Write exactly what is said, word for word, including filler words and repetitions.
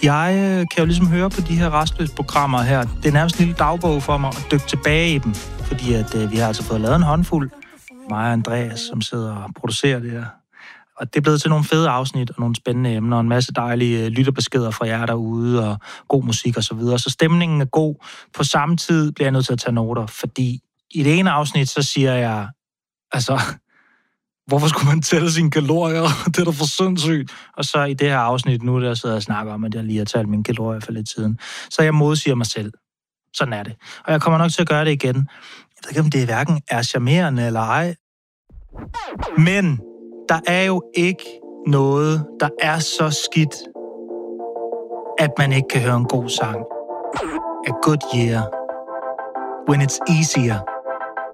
Jeg kan jo ligesom høre på de her Rastløs-programmer her. Det er nærmest en lille dagbog for mig at dykke tilbage i dem. Fordi at, øh, vi har altså fået lavet en håndfuld. Mig og Andreas, som sidder og producerer det her. Og det er blevet til nogle fede afsnit og nogle spændende emner, og en masse dejlige lytterbeskeder fra jer derude, og god musik og så videre. Så stemningen er god. På samme tid bliver jeg nødt til at tage noter, fordi i det ene afsnit, så siger jeg, altså, hvorfor skulle man tælle sine kalorier? Det er da for sindssygt. Og så i det her afsnit nu, der sidder jeg og snakker om, at jeg lige har talt mine kalorier for lidt siden. Så jeg modsiger mig selv. Sådan er det. Og jeg kommer nok til at gøre det igen. Jeg ved ikke, om det hverken er charmerende eller ej. Men der er jo ikke noget, der er så skidt, at man ikke kan høre en god sang. A good year. When it's easier.